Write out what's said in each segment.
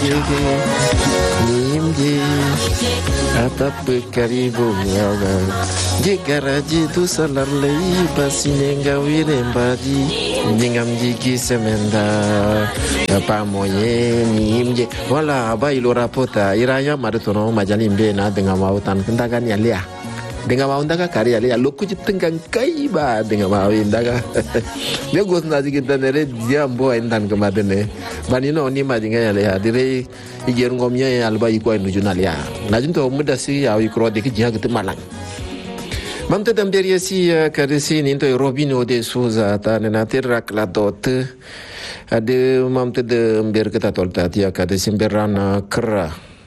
jege nimje atap karibu yaga jegaraji tu salalai basinenga wirembaji jingam jigi semenda apa moye nimje wala ba ilo rapota iraya marutono majalimbe na dengan mautan kendagan ya lia dengan mau ndaga kari ya lokuji tenggang kai ba dengan mau ndaga dia gos na kita nere dia mbo endan kemadene banino ni majinga ya lia dire iger ngomnya ya alba iko enu junalia na junto muda si ya ikro de ki jiha gitu malang mamte damberia si karisi ninto robino de suza ta na terrak la dot ade mamte de mber kita tolta tia karisi berana kra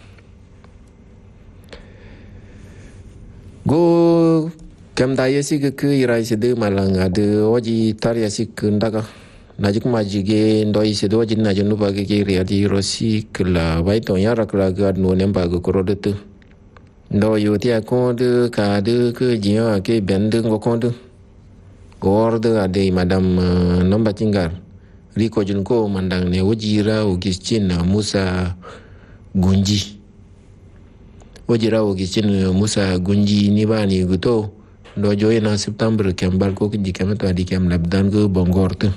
go kam daya si ke irai se de malang ade oji taria si kendaga najik majige ndoi se do jin najun ba ge ri adi rosi kla bai to ya rakla ga no nem ba go krodet ndo yo tia ko de ka de ke jia ke bende go ko de orde ade madam nomba cingar riko jun ko mandang ne ojira ogistin musa gunji ojira ogistin musa gunji ni bani guto ndo joye na september kembal ko ki dikam to adi kam labdan go bongorte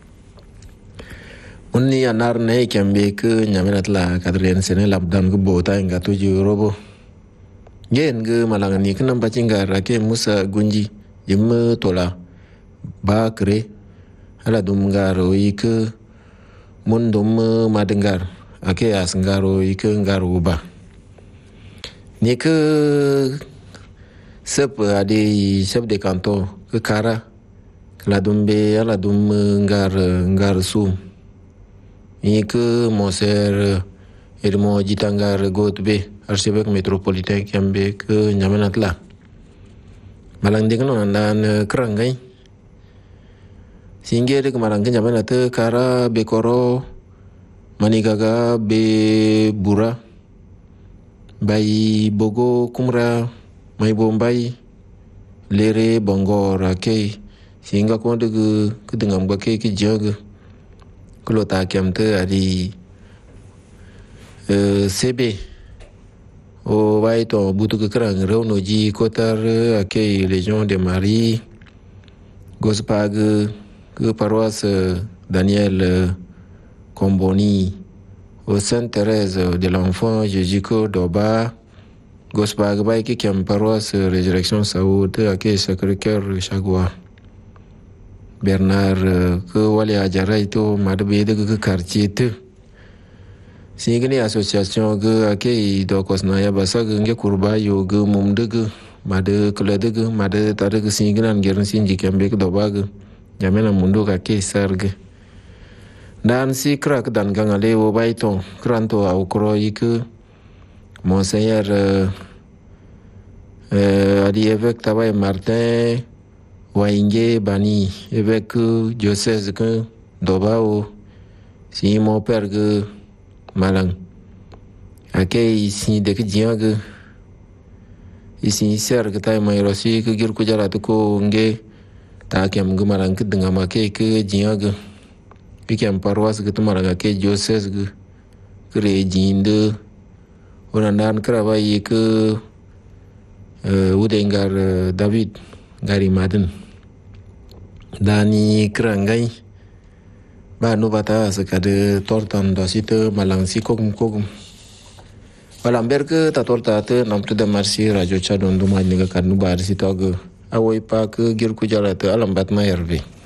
Unni anar ne kembe ke nyamenat la kadrian sene labdan ke bota enga tuju robo. Gen ke malangan ni kenam pacinggar ke Musa Gunji jemme tola ba kre ala dumgaro ike mundum madengar ake asngaro ike ngaro ba. Ni ke sep ade sep de kanto ke kara la dumbe ala dum ngar sum. Ike monser irmo jitangar gotbe archevêque métropolitain kembe ke nyamenat la malang dingno andan krangai singere ke malang ke nyamenat kara bekoro manigaga be bura bai bogo kumra mai bombay lere bongora ke singa ko de ke dengam ba ke jog Kulota kiamte ari CB o vai to butu ke kerang reuno ji kotar akei Légion de Marie gospag ke paroisse Daniel Comboni au Sainte Thérèse de l'Enfant Jésus ko doba gospag bai ke kiam paroisse Résurrection Saoud akei Sacré-Cœur Chagua Bernard ke wali ajarai itu madbe de ke quartier te singini association ke ake do kosna ya basa ke kurba yo ke mumde ke made klede ke made tare ke singinan gerin sinji kembe ke dobag jamena mundo ka ke sarge dan si krak dan gangale wo baito kranto au kroi ke monseigneur adi évêque tabay Martin Wainge bani évêque diocèse que Dobao si mon père que malang akei ici de que diang ici ser que tay mai rosi que gir ku jara ko nge ta kem gu malang que denga ma ke diang que kem paroisse que tumara ke diocèse que re jinde onan travailler que udengar David gari maden dani kerangai ba no bata sekade tortan dosite malang si kogum walamber ke ta torta te namtu de marsi radio cha don duma ni ga kanu bar si tog awoi pa ke gir ku jala te alam bat ma yerve